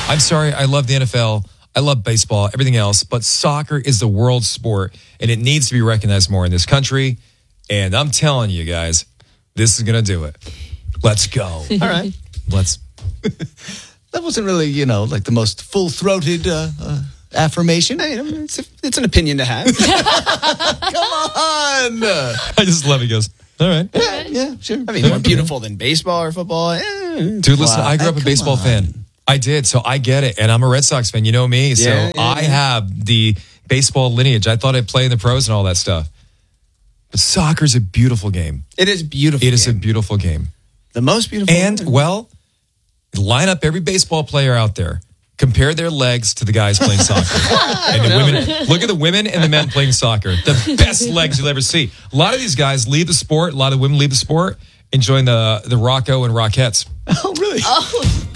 I'm sorry, I love the NFL. I love baseball, everything else, but soccer is the world sport, and it needs to be recognized more in this country. And I'm telling you guys, this is going to do it. Let's go. All right. Let's. That wasn't really, like the most full-throated affirmation. It's an opinion to have. Come on. I just love it. He goes, all right. Yeah, sure. I mean, more beautiful than baseball or football. Dude, listen, I grew up a baseball fan. I did, so I get it. And I'm a Red Sox fan. You know me. So I have the baseball lineage. I thought I'd play in the pros and all that stuff. But soccer's a beautiful game. It is beautiful. It is a beautiful game. The most beautiful. And, line up every baseball player out there. Compare their legs to the guys playing soccer. And the women. Look at the women and the men playing soccer. The best legs you'll ever see. A lot of these guys leave the sport. A lot of women leave the sport, enjoying the Rocco and Rockettes. Oh, really? Oh.